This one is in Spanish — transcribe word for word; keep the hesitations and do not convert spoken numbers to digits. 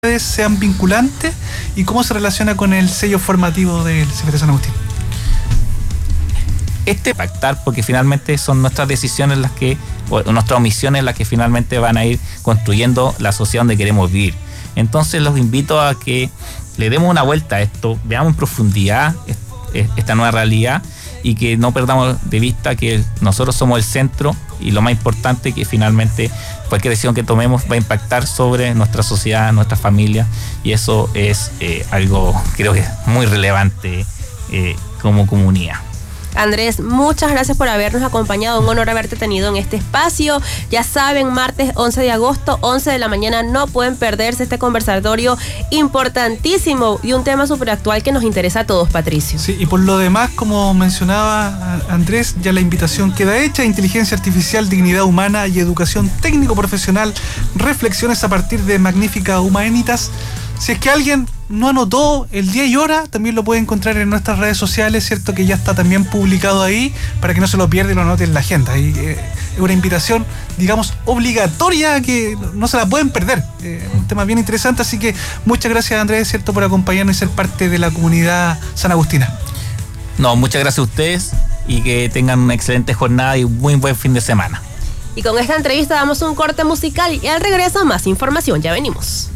sean vinculantes y cómo se relaciona con el sello formativo del C F T San Agustín. Este pactar, porque finalmente son nuestras decisiones las que, o nuestras omisiones las que finalmente van a ir construyendo la sociedad donde queremos vivir. Entonces los invito a que le demos una vuelta a esto, veamos en profundidad esta nueva realidad y que no perdamos de vista que nosotros somos el centro y lo más importante, que finalmente cualquier decisión que tomemos va a impactar sobre nuestra sociedad, nuestra familia, y eso es eh, algo creo que muy relevante eh, como comunidad. Andrés, muchas gracias por habernos acompañado, un honor haberte tenido en este espacio. Ya saben, martes once de agosto, once de la mañana, no pueden perderse este conversatorio importantísimo y un tema súper actual que nos interesa a todos, Patricio. Sí, y por lo demás, como mencionaba Andrés, ya la invitación queda hecha: inteligencia artificial, dignidad humana y educación técnico-profesional, reflexiones a partir de Magnífica Humanitas. Si es que alguien no anotó el día y hora, también lo puede encontrar en nuestras redes sociales, ¿cierto? Que ya está también publicado ahí, para que no se lo pierda y lo anote en la agenda. Y, eh, es una invitación, digamos, obligatoria, que no se la pueden perder. Eh, un tema bien interesante, así que muchas gracias, Andrés, ¿cierto?, por acompañarnos y ser parte de la comunidad sanagustina. No, muchas gracias a ustedes y que tengan una excelente jornada y un muy buen fin de semana. Y con esta entrevista damos un corte musical y al regreso más información. Ya venimos.